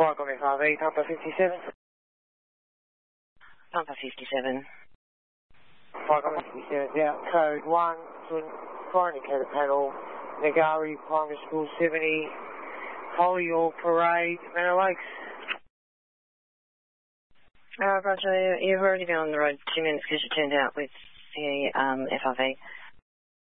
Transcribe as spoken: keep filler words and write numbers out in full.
Viacom F R V, Papa fifty-seven. Papa fifty-seven. Viacom fifty-seven, yeah, code one, foreign indicator panel, Nagari Primary School seventy, Holyoke Parade, Manor Lakes. Uh, Roger, you've already been on the road two minutes because you turned out with the um, F R V.